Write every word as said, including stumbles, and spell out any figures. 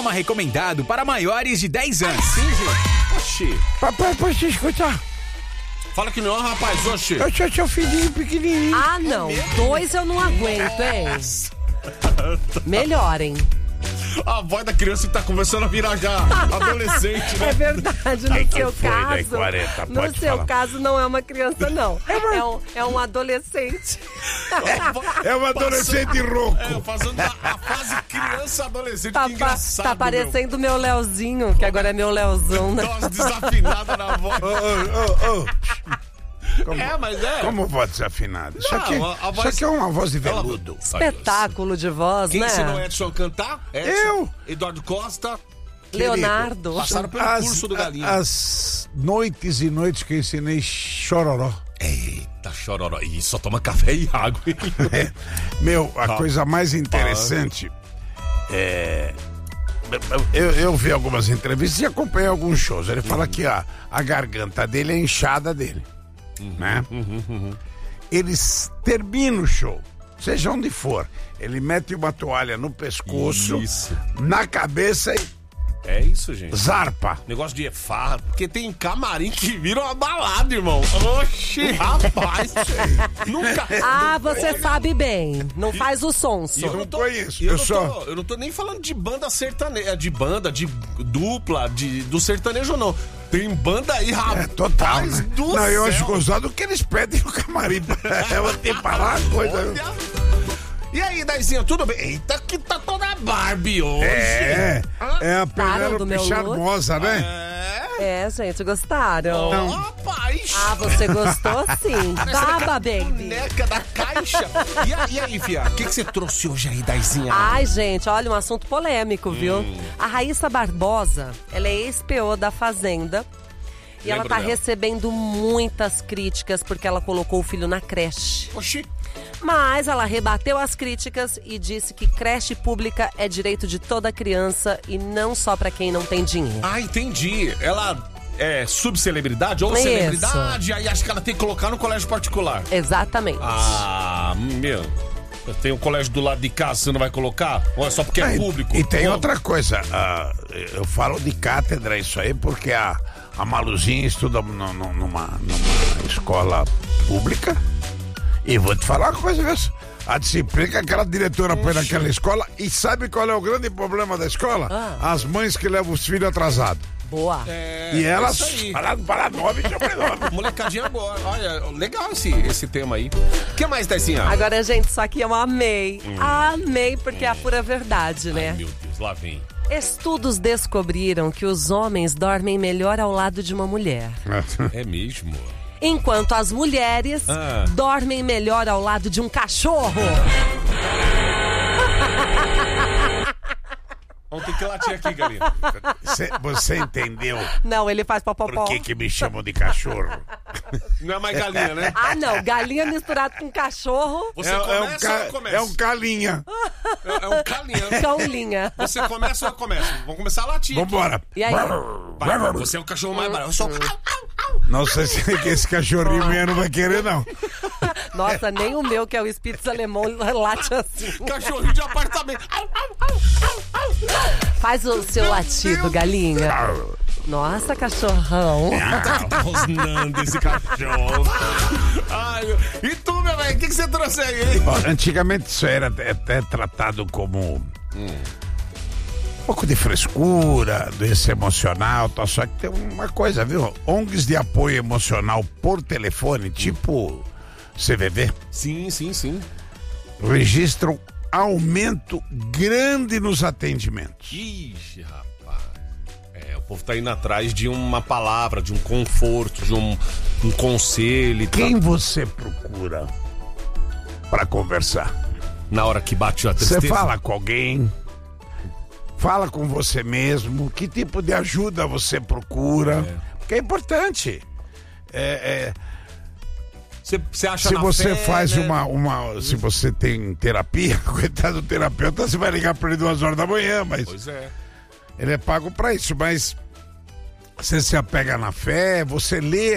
Idioma recomendado para maiores de dez anos. Sim, gente. Oxi. Papai, pode te escutar? Fala que não, rapaz, oxi. Eu sou seu filhinho pequenininho. Ah, não. Dois eu não aguento, hein? Melhorem. A voz da criança que tá começando a virar já adolescente, né? É verdade, no Que que seu foi, caso. daí, quarenta? No Pode seu falar. caso, não é uma criança, não. É um, é um adolescente. É um adolescente rouco. É, fazendo a, a fase criança-adolescente, Tá, que engraçado, tá parecendo o meu Leozinho, que agora é meu Leozão, né? meu. Nossa, desafinada na voz. Ô, ô, ô, ô. Como, É, mas é. como voz desafinada? Isso, Não, aqui, a- a isso voz- aqui é uma voz de Ela- veludo. Espetáculo de voz, Quem né? ensinou Edson a cantar? Edson, Eu. Eduardo Costa. Leonardo. Passaram pelo As, curso do Galinha. as noites e noites que eu ensinei chororó. Eita, chororó. Ih, só toma café e água. É. Meu, a Ah. coisa mais interessante é... Eu, eu vi algumas entrevistas e acompanhei alguns shows. Ele fala que a, a garganta dele é a inchada dele. Né? Eles terminam o show, seja onde for. Ele mete uma toalha no pescoço, Isso. na cabeça e É isso, gente. zarpa. Negócio de farra, porque tem camarim que vira uma balada, irmão. Oxi, rapaz. Nunca. Ah, você sabe bem. Não faz o sonso. E eu não tô- conheço, e Eu, eu não só- tô, eu não tô nem falando de banda sertaneja, de banda, de dupla, de, do sertanejo, não. Tem banda aí, rapaz. É total, né? do Não, eu céu. acho gozado o que eles pedem no camarim. Eu vou ter que falar uma coisa. Olha. E aí, Daizinho, tudo bem? Eita, que tá toda Barbie hoje. É, é a Gostaram do meu Penélope charmosa, né? É. É, gente, gostaram? Ó, rapaz. Ah, você gostou sim. Baba, baby. Boneca da caixa. E, a- e aí, fia? O que, que você trouxe hoje aí, Daizinha? Ai, gente, olha, um assunto polêmico, viu? Hum. A Raíssa Barbosa, ela é ex-P O da Fazenda. E ela Lembro tá dela. recebendo muitas críticas porque ela colocou o filho na creche. Oxi. Mas ela rebateu as críticas e disse que creche pública é direito de toda criança e não só pra quem não tem dinheiro. Ah, entendi. Ela é subcelebridade ou Isso. celebridade, aí acho que ela tem que colocar no colégio particular. Exatamente. Ah, meu. Tem um colégio do lado de casa, você não vai colocar? Ou é só porque é E- público? E tem Pô, outra coisa, ah, eu falo de cátedra isso aí porque a, a Maluzinha estuda no- no- numa, numa escola pública e vou te falar uma coisa, viu? A disciplina que aquela diretora põe naquela escola, e sabe qual é o grande problema da escola? Ah. As mães que levam os filhos atrasados. Boa. É, E elas, isso aí. para, para nove, sobrenome. Molecadinha agora. Olha, legal esse, esse tema aí. O que mais, Daizinha? Agora, gente, isso aqui eu amei. Amei porque é a pura verdade, né? Ai, meu Deus, lá vem. Estudos descobriram que os homens dormem melhor ao lado de uma mulher, É mesmo? enquanto as mulheres Ah. dormem melhor ao lado de um cachorro. Vamos ter que latir aqui, Galinha. Cê- Você entendeu Não, ele faz popopó. por que, que me chamam de cachorro? Não é mais galinha, né? Ah, não. Galinha misturada com cachorro, Você é, é um começa ca- ou eu começo? é um calinha. É, é um calinha. caulinha. Você começa ou eu começo? Vamos começar a latir. aqui. Vambora. E aí? Vai, vai, você é o cachorro mais barato. Eu sou... Não sei se que esse cachorrinho meu não vai querer, não. Nossa, nem o meu, que é o Spitz alemão, late assim. Cachorrinho de apartamento. Faz o seu latido, galinha. Nossa, cachorrão. Tá rosnando esse cachorro. Ai, meu... E tu, meu velho, o que, que você trouxe aí, hein? Ó, antigamente isso era até tratado como um pouco de frescura, doença emocional, tal, só que tem uma coisa, viu? O N Gs de apoio emocional por telefone, tipo C V V, Sim, sim, sim. registram aumento grande nos atendimentos. Ixi, rapaz. É, o povo tá indo atrás de uma palavra, de um conforto, de um, um conselho. e tal. Quem você procura para conversar? Na hora que bate a tristeza. Você fala com alguém? Fala com você mesmo? Que tipo de ajuda você procura? Porque é importante. É, é, Você, você acha se na você fé, faz né? uma, uma. Se você tem terapia, coitado do terapeuta, você vai ligar para ele duas horas da manhã, mas Pois é. ele é pago para isso. Mas você se apega na fé, você lê